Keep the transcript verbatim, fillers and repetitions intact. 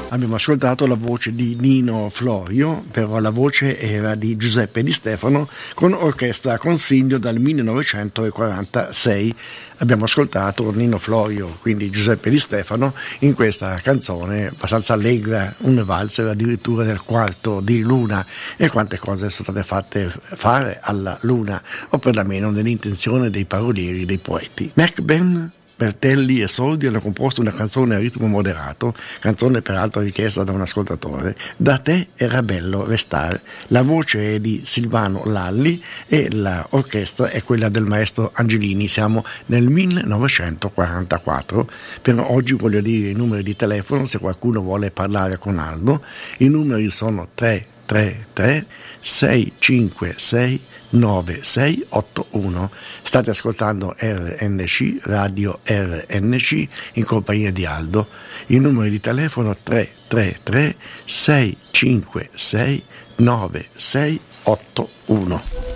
Abbiamo ascoltato la voce di Nino Florio, però la voce era di Giuseppe Di Stefano con orchestra Consiglio dal millenovecentoquarantasei. Abbiamo ascoltato Nino Florio, quindi Giuseppe Di Stefano, in questa canzone abbastanza allegra, un valzer addirittura del quarto di luna. E quante cose sono state fatte fare alla luna, o perlomeno nell'intenzione dei parolieri, dei poeti. McBain, Bertelli e Soldi hanno composto una canzone a ritmo moderato, canzone peraltro richiesta da un ascoltatore, Da te era bello restare. La voce è di Silvano Lalli e l'orchestra è quella del maestro Angelini. Siamo nel millenovecentoquarantaquattro. Per oggi voglio dire i numeri di telefono se qualcuno vuole parlare con Aldo. I numeri sono tre tre tre sei cinque sei nove sei otto uno. State ascoltando R N C, Radio R N C, in compagnia di Aldo. Il numero di telefono tre tre tre sei cinque sei nove sei otto uno.